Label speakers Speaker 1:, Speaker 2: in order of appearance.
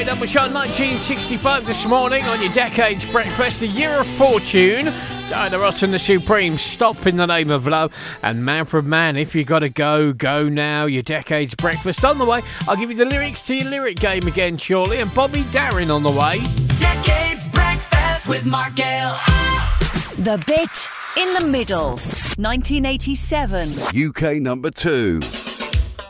Speaker 1: Great number show 1965 this morning on your Decades Breakfast, the year of fortune. Diana Ross and the Supremes, Stop in the Name of Love, and Manfred Mann, If You Gotta Go, Go Now. Your Decades Breakfast on the way. I'll give you the lyrics to your lyric game again shortly, and Bobby Darin on the way.
Speaker 2: Decades Breakfast with Mark Gale.
Speaker 3: The Bit in the Middle, 1987.
Speaker 4: UK number 2.